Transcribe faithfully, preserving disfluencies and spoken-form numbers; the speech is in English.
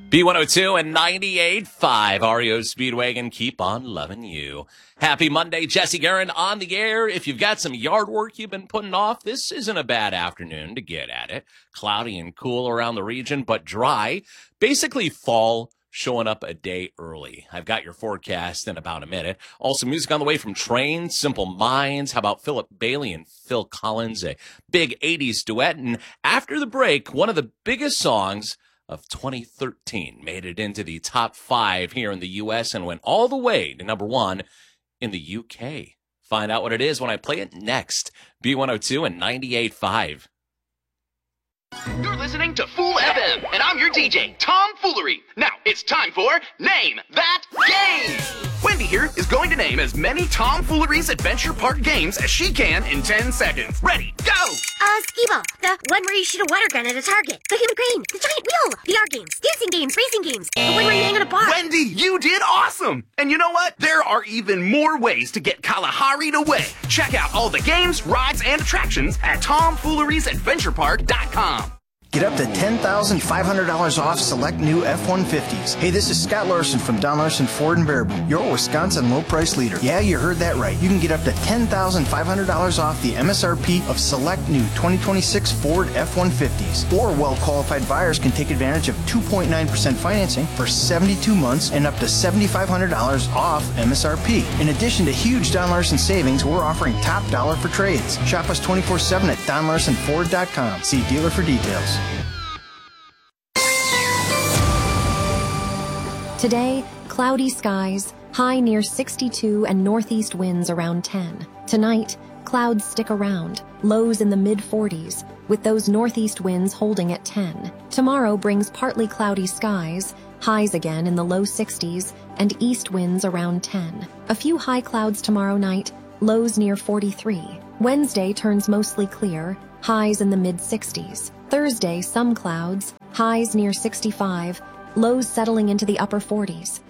B one oh two and ninety-eight point five, R E O Speedwagon, keep on loving you. Happy Monday, Jesse Guerin on the air. If you've got some yard work you've been putting off, this isn't a bad afternoon to get at it. Cloudy and cool around the region, but dry. Basically fall showing up a day early. I've got your forecast in about a minute. Also, music on the way from Train, Simple Minds. How about Philip Bailey and Phil Collins, a big eighties duet? And after the break, one of the biggest songs of twenty thirteen made it into the top five here in the U S and went all the way to number one in the U K. Find out what it is when I play it next. B one oh two and ninety-eight point five. You're listening to Fool F M, and I'm your D J, Tom Foolery. Now, it's time for Name That Game! Wendy here is going to name as many Tom Foolery's Adventure Park games as she can in ten seconds. Ready, go! Uh, skee-ball, the one where you shoot a water gun at a target, the human crane, the giant wheel, the R games, dancing games, racing games, the one where you hang on a bar. Wendy, you did awesome! And you know what? There are even more ways to get Kalahari'd away. Check out all the games, rides, and attractions at tom fooleries adventure park dot com. Get up to ten thousand five hundred dollars off select new F one fifties. Hey, this is Scott Larson from Don Larson Ford in Baraboo, your Wisconsin low price leader. Yeah, you heard that right. You can get up to ten thousand five hundred dollars off the M S R P of select new twenty twenty-six Ford F one fifties. Or well-qualified buyers can take advantage of two point nine percent financing for seventy-two months and up to seven thousand five hundred dollars off M S R P. In addition to huge Don Larson savings, we're offering top dollar for trades. Shop us twenty-four seven at don larson ford dot com. See dealer for details. Today, cloudy skies, high near sixty-two and northeast winds around ten. Tonight, clouds stick around, lows in the mid forties, with those northeast winds holding at ten. Tomorrow brings partly cloudy skies, highs again in the low sixties, and east winds around ten. A few high clouds tomorrow night, lows near forty-three. Wednesday turns mostly clear, highs in the mid sixties. Thursday, some clouds, highs near sixty-five, lows settling into the upper forties.